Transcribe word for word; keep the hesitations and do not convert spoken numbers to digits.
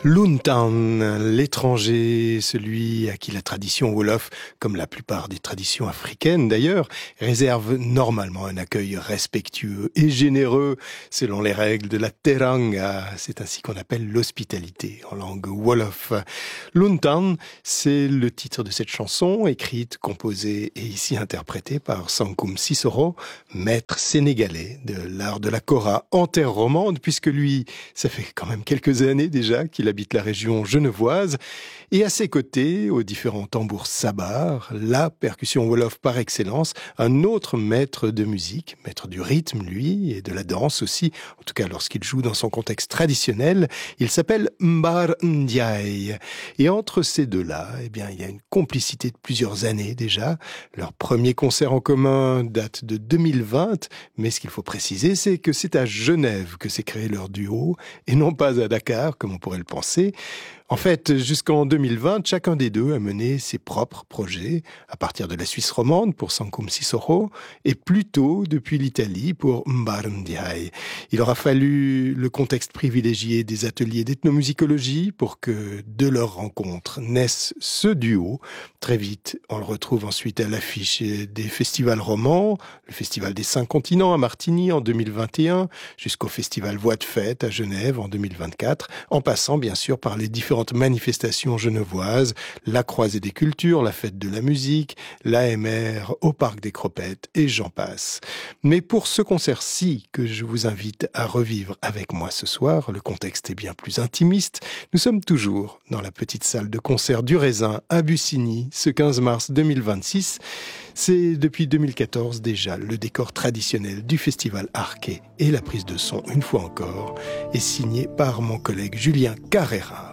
Luntan, l'étranger, celui à qui la tradition wolof, comme la plupart des traditions africaines d'ailleurs, réserve normalement un accueil respectueux et généreux selon les règles de la teranga. C'est ainsi qu'on appelle l'hospitalité en langue wolof. Luntan, c'est le titre de cette chanson, écrite, composée et ici interprétée par Sankum Sissoko, maître sénégalais de l'art de la kora en terre romande, puisque lui, ça fait quand même quelques années déjà qu'il habite la région genevoise, et à ses côtés, aux différents tambours sabar, la percussion wolof par excellence, un autre maître de musique, maître du rythme lui, et de la danse aussi, en tout cas lorsqu'il joue dans son contexte traditionnel, il s'appelle Mbar Ndiaye. Et entre ces deux-là, eh bien, il y a une complicité de plusieurs années déjà. Leur premier concert en commun date de deux mille vingt, mais ce qu'il faut préciser, c'est que c'est à Genève que s'est créé leur duo, et non pas à Dakar, comme on pourrait le penser. En fait, jusqu'en deux mille vingt, chacun des deux a mené ses propres projets, à partir de la Suisse romande pour Sankum Sissoko, et plus tôt depuis l'Italie pour Mbar Ndiaye. Il aura fallu le contexte privilégié des ateliers d'ethnomusicologie pour que de leur rencontre naisse ce duo. Très vite, on le retrouve ensuite à l'affiche des festivals romans, le Festival des Cinq Continents à Martigny en deux mille vingt et un, jusqu'au Festival Voix de Fête à Genève en deux mille vingt-quatre, en passant bien sûr par les différents manifestations genevoises, la Croisée des Cultures, la Fête de la Musique, l'A M R au Parc des Cropettes et j'en passe. Mais pour ce concert-ci que je vous invite à revivre avec moi ce soir, le contexte est bien plus intimiste. Nous sommes toujours dans la petite salle de concert du Raisin à Bussigny, ce quinze mars deux mille vingt-six. C'est depuis deux mille quatorze déjà le décor traditionnel du festival Arquet et la prise de son, une fois encore, est signée par mon collègue Julien Carrera.